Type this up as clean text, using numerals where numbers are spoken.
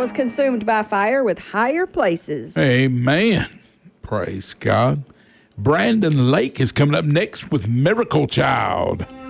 was consumed by fire with higher places. Amen. Praise God. Brandon Lake is coming up next with Miracle Child.